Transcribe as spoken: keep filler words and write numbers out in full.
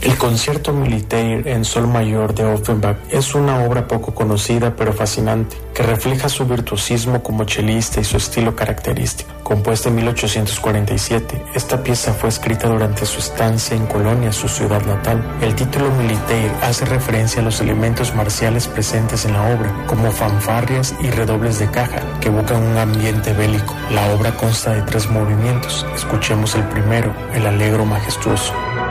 El concierto Militaire en sol mayor de Offenbach es una obra poco conocida pero fascinante, que refleja su virtuosismo como chelista y su estilo característico. Compuesta en mil ochocientos cuarenta y siete, esta pieza fue escrita durante su estancia en Colonia, su ciudad natal. El título Militaire hace referencia a los elementos marciales presentes en la obra, como fanfarrias y redobles de caja, que evocan un ambiente bélico. La obra consta de tres movimientos. Escuchemos el primero, el allegro majestuoso.